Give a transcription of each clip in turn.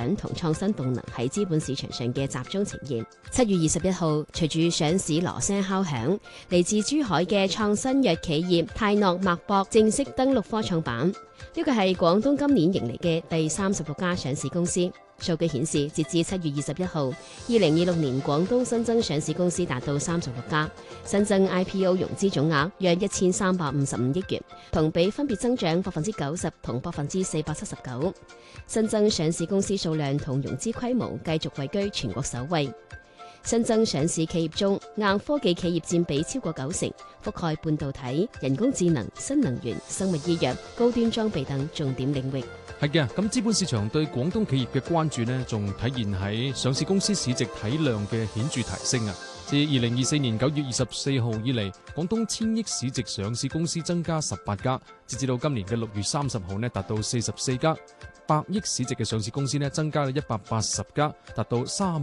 想同創新動能喺資本市場上嘅集中呈現。7月21號，隨住上市鑼聲敲響，嚟自珠海嘅創新藥企業泰諾脈搏正式登陸科創板。呢個係廣東今年迎嚟嘅第36家上市公司。數據顯示，截至7月21號，2026年廣東新增上市公司達到36家，新增 IPO 融資總額約1355億元，同比分別增長90%同479%。新增上市公司數量同融資規模繼續位居全國首位。新增上市企業中，硬科技企業佔比超過90%，覆蓋半導體、人工智能、新能源、生物醫藥、高端裝備等重點領域。 係嘅，咁資本市場對廣東企業嘅關注呢，仲體現喺上市公司市值體量嘅顯著提升啊！自2024年9月24號以嚟，廣東千億市值上市公司增加18家，截至到今年嘅6月30號呢，達到44家。百億市值嘅上市公司呢，增加咗180家，達到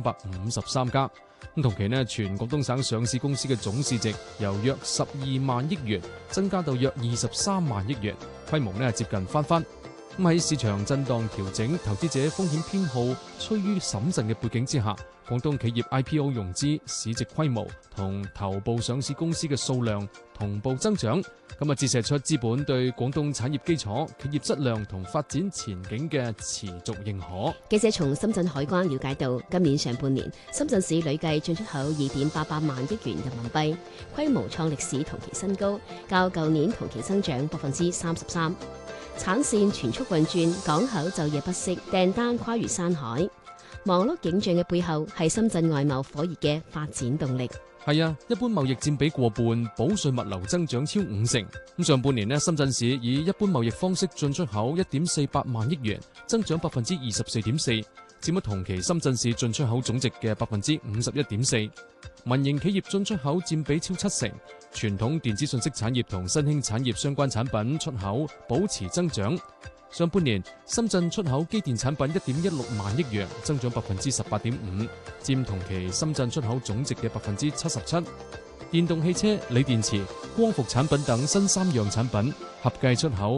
353家。咁同期呢，全廣東省上市公司嘅總市值由約12萬億元增加到約23萬億元，規模呢接近翻番。咁喺市場震盪調整、投資者風險偏好趨於審慎嘅背景之下，廣東企業 IPO 融資、市值規模同頭部上市公司嘅數量同步增長，折射出資本對廣東產業基礎、企業質量同發展前景嘅持續認可。 記者從深圳海關了解到，今年上半年深圳市累計進出口2.88萬億元人民幣，規模創歷史同期新高，較舊年同期增長33%。產線全速運轉，港口就業不息，訂單跨越山海。忙碌景象嘅背後係深圳外貿火熱嘅發展動力。 係啊，一般貿易佔比過半，保稅物流增長超50%。上半年呢，深圳市以一般貿易方式進出口1.48萬億元，增長24.4%，佔咗同期深圳市進出口總值嘅51.4%。民營企業進出口佔比超70%，傳統電子信息產業同新興產業相關產品出口保持增長。上半年，深圳出口機電產品1.16萬億元，增長18.5%，佔同期深圳出口總值嘅77%。電動汽車、鋰電池、光伏產品等新3樣產品合計出口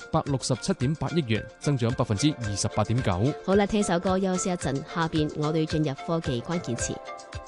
667.8億元，增長28.9%。 好啦，聽首歌休息一陣，下邊我哋進入科技關鍵詞。